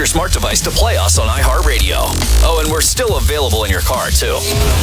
smart device to play us on iHeartRadio. Oh, and we're still available in your car, too.